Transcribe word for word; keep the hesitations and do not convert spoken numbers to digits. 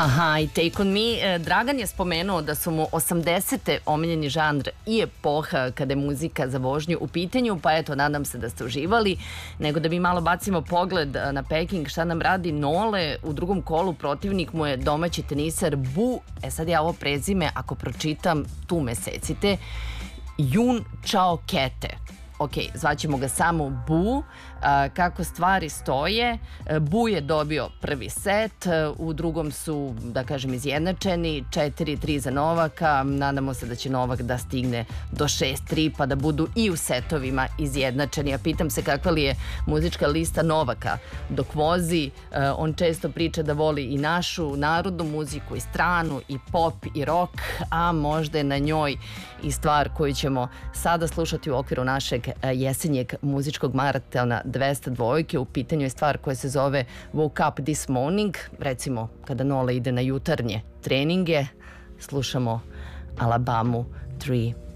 Aha, i Take On Me. Dragan je spomenuo da su mu osamdesete omiljeni žanr i epoha kada je muzika za vožnju u pitanju, pa eto, nadam se da ste uživali. Nego da mi malo bacimo pogled na Peking, šta nam radi Nole. U drugom kolu protivnik mu je domaći tenisar Bu, e sad ja ovo prezime, ako pročitam, tu me secite, Jun Chao Kete. Ok, zvaćemo ga samo Bu. Kako stvari stoje, Bu je dobio prvi set, u drugom su, da kažem, izjednačeni, četiri tri za Novaka, nadamo se da će Novak da stigne do šest tri pa da budu i u setovima izjednačeni. A pitam se kakva li je muzička lista Novaka dok vozi. On često priča da voli i našu narodnu muziku, i stranu, i pop, i rock, a možda je na njoj i stvar koju ćemo sada slušati u okviru našeg jesenjeg muzičkog maratona dvesta dvojke. U pitanju je stvar koja se zove Woke Up This Morning. Recimo, kada Nola ide na jutarnje treninge, slušamo Alabamu tri.